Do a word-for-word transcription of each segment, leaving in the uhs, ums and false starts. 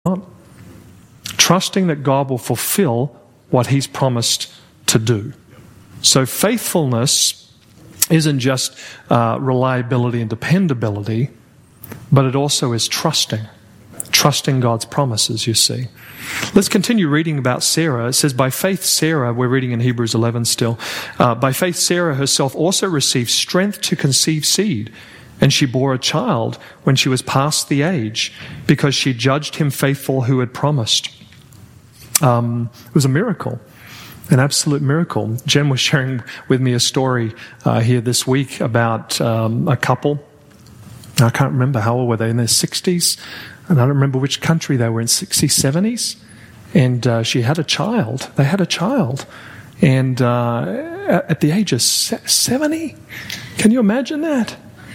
Trusting that God will fulfill what he's promised to do. So faithfulness isn't just uh, reliability and dependability, but it also is trusting. Trusting God's promises, you see. Let's continue reading about Sarah. It says, by faith Sarah, we're reading in Hebrews eleven still, uh, by faith Sarah herself also received strength to conceive seed, and she bore a child when she was past the age, because she judged him faithful who had promised. Um, it was a miracle, an absolute miracle. Jen was sharing with me a story uh, here this week about um, a couple. I can't remember how old were they, in their sixties? And I don't remember which country they were in, sixties, seventies. And uh, she had a child. They had a child. And uh, at the age of seventy, can you imagine that?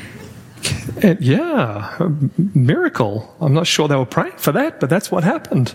And yeah, a miracle. I'm not sure they were praying for that, but that's what happened.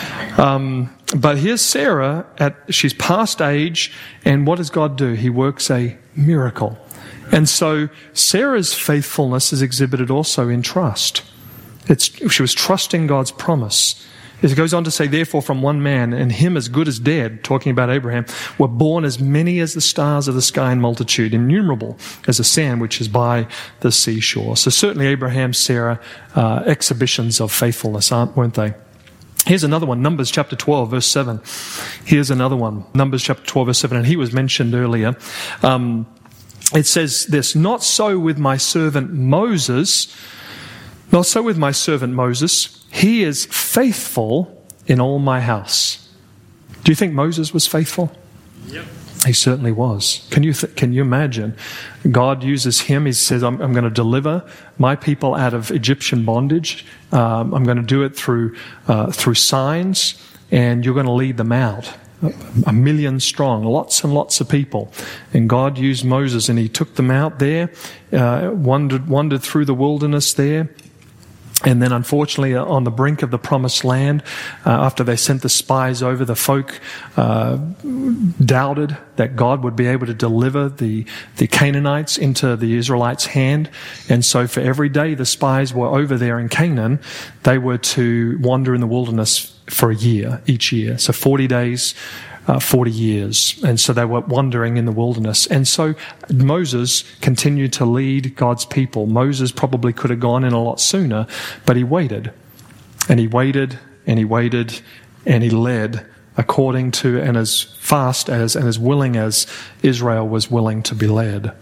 Um, but here's Sarah, at she's past age, and what does God do? He works a miracle. And so Sarah's faithfulness is exhibited also in trust. It's, she was trusting God's promise. It goes on to say, therefore from one man, and him as good as dead, talking about Abraham, were born as many as the stars of the sky in multitude, innumerable as the sand which is by the seashore. So certainly Abraham, Sarah, uh, exhibitions of faithfulness, aren't, weren't they? Here's another one, Numbers chapter twelve, verse seven. Here's another one, Numbers chapter twelve, verse seven, and he was mentioned earlier. Um, it says this, not so with my servant Moses, not so with my servant Moses. He is faithful in all my house. Do you think Moses was faithful? Yep. He certainly was. Can you th- can you imagine? God uses him. He says, I'm, I'm going to deliver my people out of Egyptian bondage. Um, I'm going to do it through uh, through signs, and you're going to lead them out. A million strong, lots and lots of people. And God used Moses, and he took them out there, uh, wandered, wandered through the wilderness there. And then unfortunately on the brink of the promised land, uh, after they sent the spies over, the folk uh, doubted that God would be able to deliver the, the Canaanites into the Israelites' hand. And so for every day the spies were over there in Canaan, they were to wander in the wilderness for a year, each year. So forty days, uh, forty years. And so they were wandering in the wilderness. And so Moses continued to lead God's people. Moses probably could have gone in a lot sooner, but he waited. And he waited, and he waited, and he led according to and as fast as and as willing as Israel was willing to be led.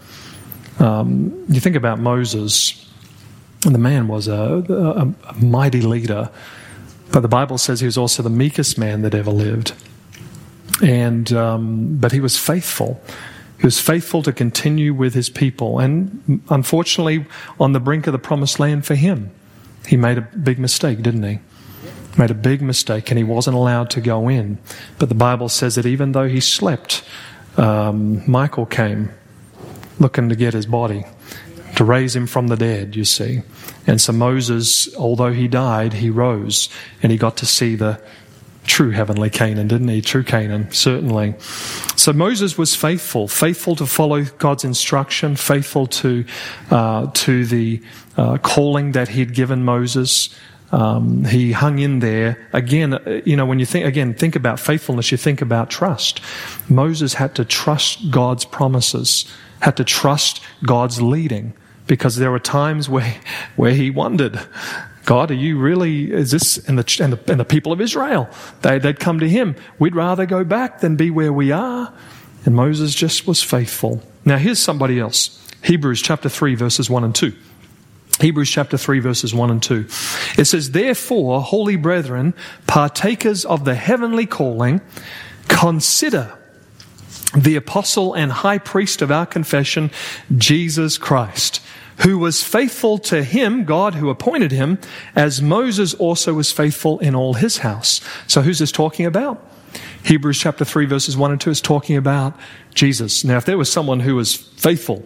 Um, you think about Moses, and the man was a, a, a mighty leader. But the Bible says he was also the meekest man that ever lived. And um, but he was faithful. He was faithful to continue with his people. And unfortunately, on the brink of the promised land for him, he made a big mistake, didn't he? Made a big mistake, and he wasn't allowed to go in. But the Bible says that even though he slept, um, Michael came looking to get his body, to raise him from the dead, you see. And so Moses, although he died, he rose, and he got to see the true heavenly Canaan, didn't he? True Canaan, certainly. So Moses was faithful, faithful to follow God's instruction, faithful to uh, to the uh, calling that he'd given Moses. Um, he hung in there. Again, you know, when you think, again, think about faithfulness, you think about trust. Moses had to trust God's promises, had to trust God's leading, because there were times where, where he wondered, God, are you really, is this, and the, and the, and the people of Israel, they, they'd come to him, we'd rather go back than be where we are. And Moses just was faithful. Now here's somebody else. Hebrews chapter three, verses one and two. Hebrews chapter three, verses one and two. It says, therefore, holy brethren, partakers of the heavenly calling, consider the apostle and high priest of our confession, Jesus Christ, who was faithful to him, God who appointed him, as Moses also was faithful in all his house. So who's this talking about? Hebrews chapter three, verses one and two is talking about Jesus. Now, if there was someone who was faithful,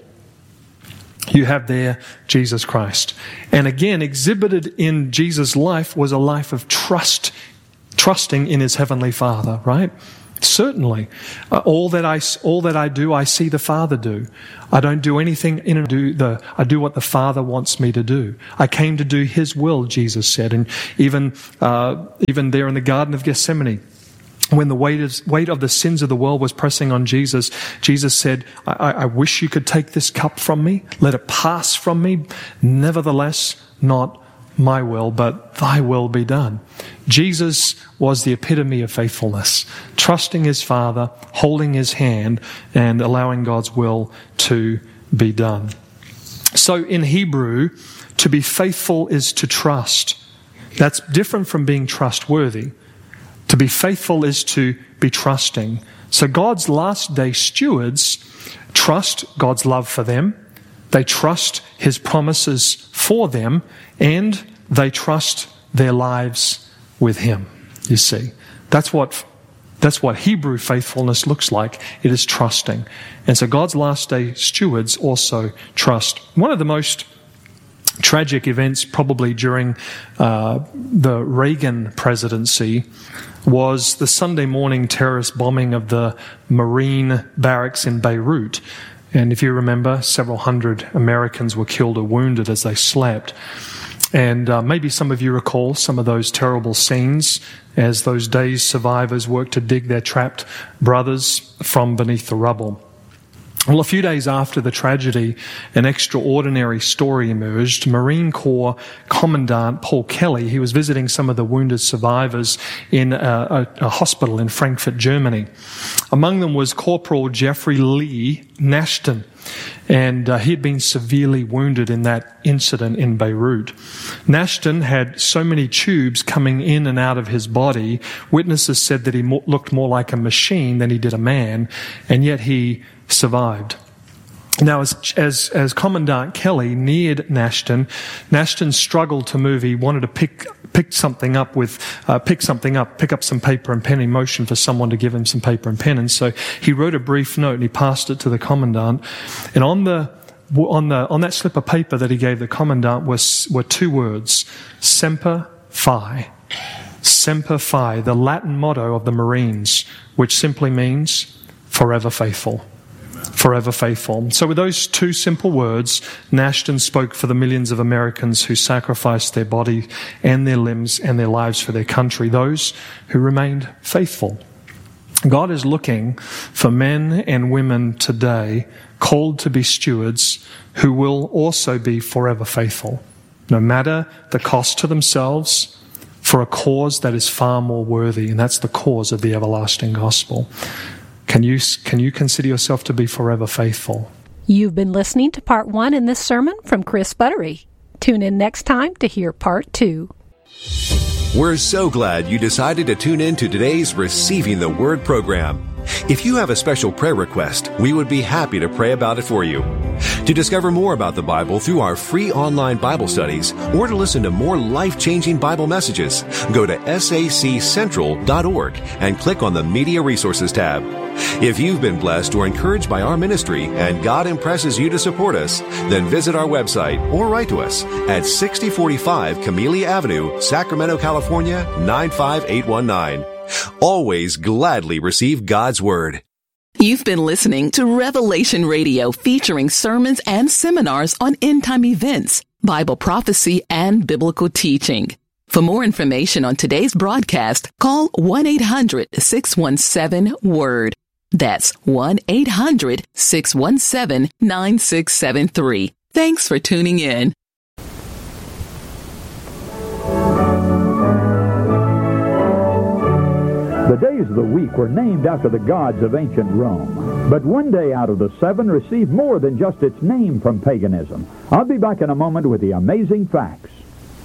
you have there Jesus Christ. And again, exhibited in Jesus' life was a life of trust, trusting in his heavenly Father, right? Certainly. Uh, all that I all that I do, I see the Father do. I don't do anything in and do the I do what the Father wants me to do. I came to do His will, Jesus said. And even uh, even there in the Garden of Gethsemane, when the weight of, weight of the sins of the world was pressing on Jesus, Jesus said, I, I wish you could take this cup from me. Let it pass from me. Nevertheless, not my will, but thy will be done. Jesus was the epitome of faithfulness, trusting his Father, holding his hand, and allowing God's will to be done. So in Hebrew, to be faithful is to trust. That's different from being trustworthy. To be faithful is to be trusting. So God's last day stewards trust God's love for them. They trust his promises for them, and they trust their lives with him. You see, that's what that's what Hebrew faithfulness looks like. It is trusting. And so God's last day stewards also trust. One of the most tragic events probably during uh, the Reagan presidency was the Sunday morning terrorist bombing of the Marine barracks in Beirut. And if you remember, several hundred Americans were killed or wounded as they slept. And uh, maybe some of you recall some of those terrible scenes as those day's survivors worked to dig their trapped brothers from beneath the rubble. Well, a few days after the tragedy, an extraordinary story emerged. Marine Corps Commandant Paul Kelly, he was visiting some of the wounded survivors in a, a, a hospital in Frankfurt, Germany. Among them was Corporal Jeffrey Lee Nashton, and uh, he had been severely wounded in that incident in Beirut. Nashton had so many tubes coming in and out of his body. Witnesses said that he mo- looked more like a machine than he did a man, and yet he survived. Now, as, as, as Commandant Kelly neared Nashton, Nashton struggled to move. He wanted to pick, pick something up with, uh, pick something up, pick up some paper and pen. He motioned for someone to give him some paper and pen. And so he wrote a brief note and he passed it to the Commandant. And on the, on the, on that slip of paper that he gave the Commandant was, were two words, Semper Fi. Semper Fi, the Latin motto of the Marines, which simply means forever faithful. Forever faithful. So with those two simple words, Nashton spoke for the millions of Americans who sacrificed their body and their limbs and their lives for their country, those who remained faithful. God is looking for men and women today called to be stewards who will also be forever faithful, no matter the cost to themselves, for a cause that is far more worthy, and that's the cause of the everlasting gospel. Can you, can you consider yourself to be forever faithful? You've been listening to part one in this sermon from Chris Buttery. Tune in next time to hear part two. We're so glad you decided to tune in to today's Receiving the Word program. If you have a special prayer request, we would be happy to pray about it for you. To discover more about the Bible through our free online Bible studies, or to listen to more life-changing Bible messages, go to S A C central dot org and click on the Media Resources tab. If you've been blessed or encouraged by our ministry and God impresses you to support us, then visit our website or write to us at sixty forty-five Camellia Avenue, Sacramento, California, nine five eight one nine. Always gladly receive God's Word. You've been listening to Revelation Radio, featuring sermons and seminars on end-time events, Bible prophecy, and biblical teaching. For more information on today's broadcast, call one eight hundred six one seven word. That's one eight hundred six one seven nine six seven three. Thanks for tuning in. The days of the week were named after the gods of ancient Rome. But one day out of the seven received more than just its name from paganism. I'll be back in a moment with the amazing facts.